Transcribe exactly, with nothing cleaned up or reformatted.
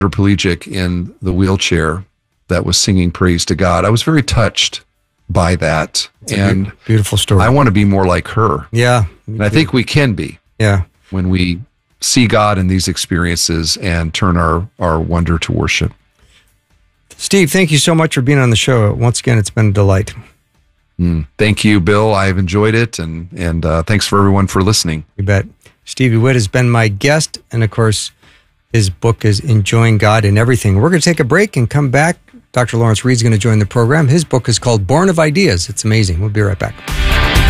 quadriplegic in the wheelchair that was singing praise to God. I was very touched by that. It's and a beautiful story. I want to be more like her. Yeah. And I think we can be. Yeah. When we see God in these experiences and turn our, our wonder to worship. Steve, thank you so much for being on the show. Once again, it's been a delight. Mm, thank you, Bill. I've enjoyed it. And, and uh, thanks for everyone for listening. You bet. Stevie Witt has been my guest. And of course, his book is Enjoying God in Everything. We're going to take a break and come back. Doctor Lawrence Reed's going to join the program. His book is called Born of Ideas. It's amazing. We'll be right back.